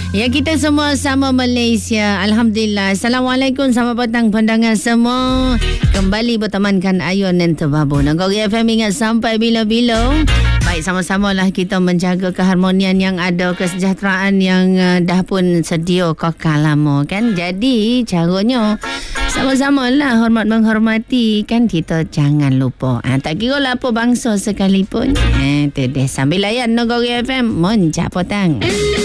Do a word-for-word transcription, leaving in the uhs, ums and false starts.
Ya, kita semua sama Malaysia. Alhamdulillah. Assalamualaikum, selamat petang pandangan semua. Kembali bertemankan Ayun dan Tebabu. Negeri F M ingat sampai bila-bila. Baik, sama-sama lah kita menjaga keharmonian yang ada, kesejahteraan yang uh, dah pun sedia kekal lama kan. Jadi caranya sama-sama lah hormat menghormati kan, kita jangan lupa. Ha, tak kira lah apa bangsa sekalipun. Ha, tu deh, sambil layan Negeri F M, Moncak Petang.